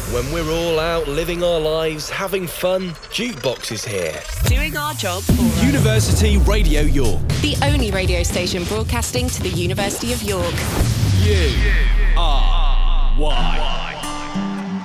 When we're all out living our lives, having fun, Jukebox is here. Doing our job for us. University Radio York. The only radio station broadcasting to the University of York. U-R-Y.